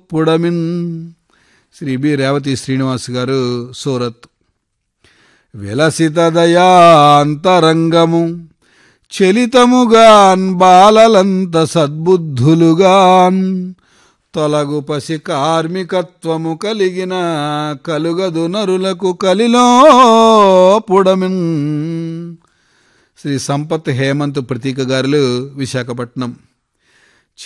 పుడమిన్. Shri B Revathi Srinivas గారు, సూరత్. విలసిత దయాంతరంగము చలితముగాన్ బాలలంత సద్బుద్ధులుగాన్ తొలగు పసి కార్మికత్వము కలిగిన కలుగదు నరులకు కలిలో పుడమిన్. శ్రీ సంపత్ హేమంత్ ప్రతీక గారులు, విశాఖపట్నం.